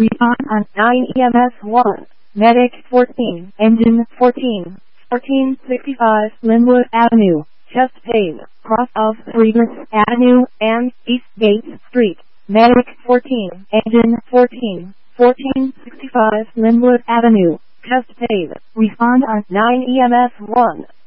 Respond on 9 EMS 1. Medic 14. Engine 14. 1465 Linwood Avenue. Chest pain. Cross of Regis Avenue and East Gate Street. Medic 14. Engine 14. 1465 Linwood Avenue. Chest pain. Respond on 9 EMS 1.